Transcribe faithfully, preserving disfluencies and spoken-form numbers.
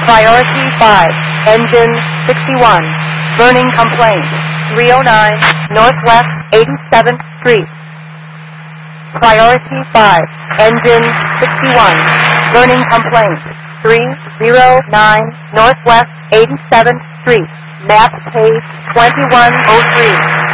Priority five, engine sixty-one, burning complaint, three oh nine Northwest eighty-seventh Street. Priority five, engine sixty-one, burning complaint, three oh nine Northwest eighty-seventh Street, map page twenty-one oh three.